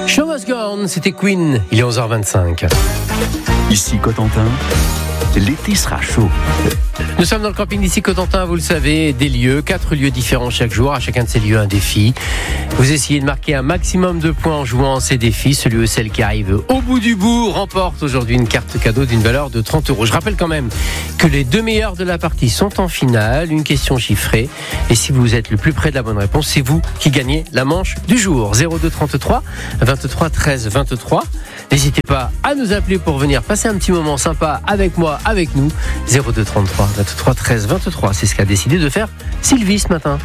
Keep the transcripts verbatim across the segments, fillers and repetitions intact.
Show must go on, c'était Queen, il est onze heures vingt-cinq. Ici Cotentin, l'été sera chaud. Nous sommes dans le camping d'ici Cotentin, vous le savez, des lieux, quatre lieux différents chaque jour, à chacun de ces lieux un défi. Vous essayez de marquer un maximum de points en jouant ces défis. Celui ou celle qui arrive au bout du bout remporte aujourd'hui une carte cadeau d'une valeur de trente euros. Je rappelle quand même que les deux meilleurs de la partie sont en finale, une question chiffrée. Et si vous êtes le plus près de la bonne réponse, c'est vous qui gagnez la manche du jour. zéro deux trente-trois vingt-trois treize vingt-trois. N'hésitez pas à nous appeler pour venir passer un petit moment sympa avec moi, avec nous. zéro deux trente-trois vingt-trois treize vingt-trois, c'est ce qu'a décidé de faire Sylvie ce matin.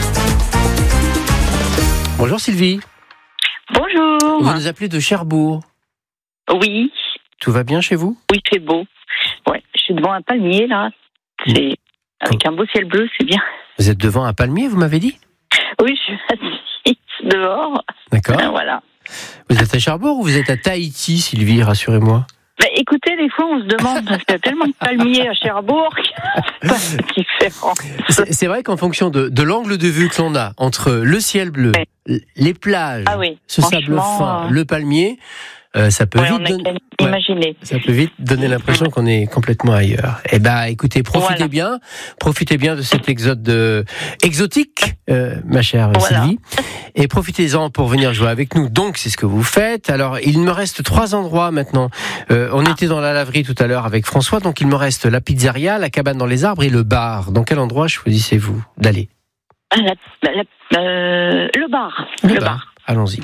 Bonjour Sylvie. Bonjour. Vous nous appelez de Cherbourg. Oui. Tout va bien chez vous ? Oui, c'est beau. Ouais, je suis devant un palmier là. C'est avec un beau ciel bleu, c'est bien. Vous êtes devant un palmier, vous m'avez dit ? Oui, je suis assise dehors. D'accord. Voilà. Vous êtes à Cherbourg ou vous êtes à Tahiti, Sylvie, rassurez-moi ? Bah, écoutez, des fois, on se demande, parce qu'il y a tellement de palmiers à Cherbourg, qu'il n'y a pas de différence. C'est, c'est vrai qu'en fonction de, de l'angle de vue que l'on a entre le ciel bleu, ouais. les plages, ah oui, ce sable fin, euh... le palmier, euh, ça peut ouais, vite on donner, ouais, ça peut vite donner l'impression qu'on est complètement ailleurs. Eh ben, écoutez, profitez voilà. bien, profitez bien de cet exode de... exotique, euh, ma chère voilà. Sylvie, et profitez-en pour venir jouer avec nous. Donc, c'est ce que vous faites. Alors, il me reste trois endroits maintenant. Euh, on ah. était dans la laverie tout à l'heure avec François, donc il me reste la pizzeria, la cabane dans les arbres et le bar. Dans quel endroit choisissez-vous d'aller ? la, la, la, euh, Le bar. Le, le bar. bar. Allons-y.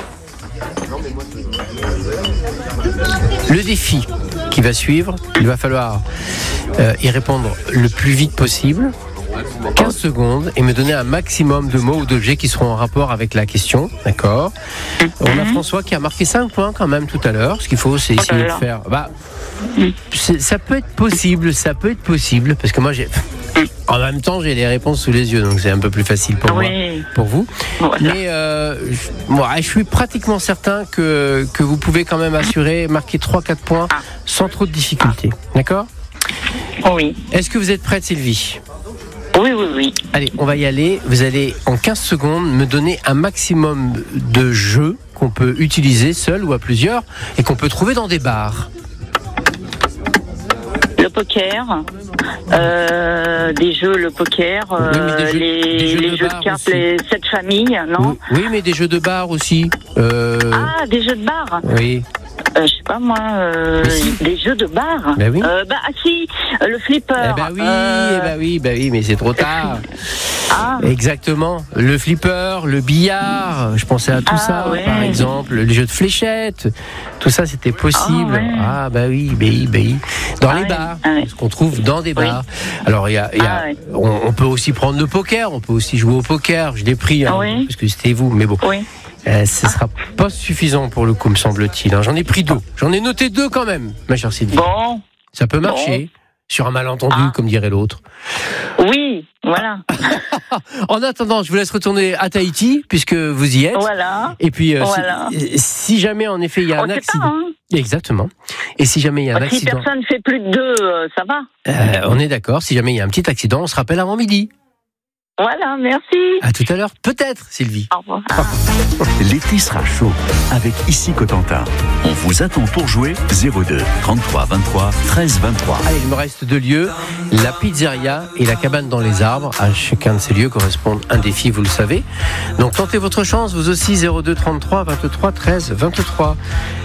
Le défi qui va suivre, il va falloir euh, y répondre le plus vite possible, quinze secondes, et me donner un maximum de mots ou d'objets qui seront en rapport avec la question, d'accord ? On a François qui a marqué cinq points quand même tout à l'heure. Ce qu'il faut, c'est essayer de faire... Bah, c'est, ça peut être possible, ça peut être possible, parce que moi, j'ai... En même temps, j'ai les réponses sous les yeux, donc c'est un peu plus facile pour oui. moi, pour vous. Voilà. Mais euh, je, moi, je suis pratiquement certain que, que vous pouvez quand même assurer, marquer trois à quatre points ah. sans trop de difficultés. D'accord ? Oui. Est-ce que vous êtes prête, Sylvie ? Oui, oui, oui. Allez, on va y aller. Vous allez, en quinze secondes, me donner un maximum de jeux qu'on peut utiliser seul ou à plusieurs et qu'on peut trouver dans des bars. Le poker, euh, des jeux, le poker, euh, oui, des jeux, les, des jeux les de, jeux de cartes, aussi. Les sept familles, non ? Oui, oui, mais des jeux de bar aussi. Euh... Ah, des jeux de bar ? Oui. Euh, je sais pas moi, euh, si. Des jeux de bar. Ben oui. Euh, bah ah, si, le flipper. Eh ben oui, euh... eh ben oui, ben oui, mais c'est trop tard. Ah. Exactement. Le flipper, le billard, je pensais à tout ah, ça, ouais. par exemple, les jeux de fléchettes, tout ça c'était possible. Ah, ouais. ah bah oui, bah oui, bah oui. Dans ah, les bars, ah, ouais. ce qu'on trouve dans des bars. Oui. Alors il y a, y a ah, ouais. on, on peut aussi prendre le poker, on peut aussi jouer au poker. Je l'ai pris, hein, oui. parce que c'était vous, mais bon. Oui. Euh, ce ne sera pas suffisant pour le coup, me semble-t-il. Hein. J'en ai pris deux. J'en ai noté deux quand même, ma chère Sylvie. Bon. Ça peut marcher, bon. sur un malentendu, ah. comme dirait l'autre. Oui, voilà. En attendant, je vous laisse retourner à Tahiti, puisque vous y êtes. Voilà. Et puis, euh, voilà. si, si jamais, en effet, il y a On un accident... Pas, hein. Exactement. Et si jamais il y a un si accident... Si personne ne fait plus de deux, euh, ça va. Euh, on est d'accord. Si jamais il y a un petit accident, on se rappelle avant midi. Voilà, merci. À tout à l'heure, peut-être, Sylvie. Au revoir. L'été sera chaud avec Ici Cotentin. On vous attend pour jouer zéro deux trente-trois vingt-trois treize vingt-trois. Allez, il me reste deux lieux, la pizzeria et la cabane dans les arbres. À chacun de ces lieux correspond un défi, vous le savez. Donc tentez votre chance, vous aussi, zéro deux trente-trois vingt-trois treize vingt-trois.